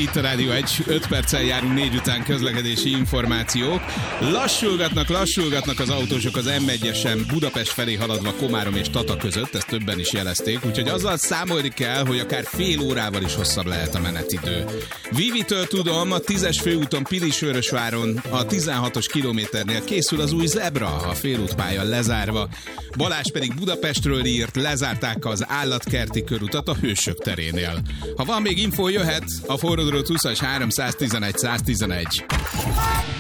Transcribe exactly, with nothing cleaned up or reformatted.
Itt a Rádió egy, öt perccel járunk négy után közlekedési információk. Lassulgatnak, lassulgatnak az autósok az em egyesen Budapest felé haladva Komárom és Tata között, ezt többen is jelezték, úgyhogy azzal számolni kell, hogy akár fél órával is hosszabb lehet a menetidő. Vivitől tudom, a tízes főúton Pilisvörösváron a tizenhatos kilométernél készül az új zebra, a félútpálya lezárva. Balázs pedig Budapestről írt, lezárták az állatkerti körutat a Hősök terénél. Ha van még info, jöhet a Forró Drót húszas három száztizenegy száztizenegy.